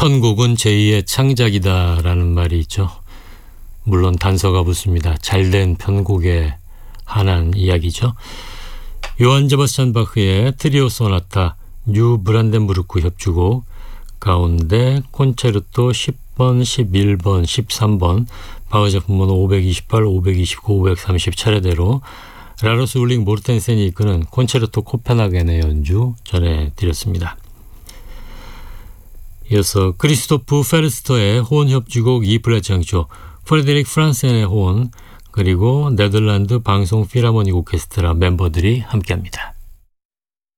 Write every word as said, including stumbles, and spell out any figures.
편곡은 제이의 창작이다라는 말이 있죠. 물론 단서가 붙습니다. 잘된 편곡에 한한 이야기죠. 요한 세바스찬 바흐의 트리오 소나타 뉴 브란덴부르크 협주곡 가운데 콘체르토 십 번, 십일 번, 십삼 번, 바흐 작품은 오백이십팔, 오백이십구, 오백삼십 차례대로 라로스 울링 모르텐센이 이끄는 콘체르토 코펜하겐의 연주 전해드렸습니다. 이어서 크리스토프 페르스터의 호은 협주곡 이 플랫 장조, 프레데릭 프란센의 호은, 그리고 네덜란드 방송 필하모닉 오케스트라 멤버들이 함께합니다.